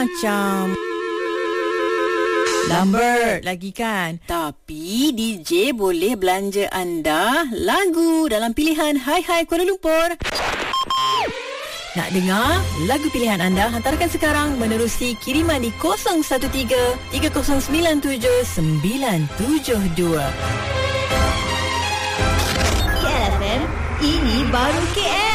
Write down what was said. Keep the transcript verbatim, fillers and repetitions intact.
macam Lambert lagi kan. Tapi D J boleh belanja anda lagu dalam pilihan Hai Hai Kuala Lumpur. Nak dengar lagu pilihan anda? Hantarkan sekarang menerusi kiriman di kosong satu tiga tiga kosong sembilan tujuh sembilan tujuh dua. K L F M, ini baru K L.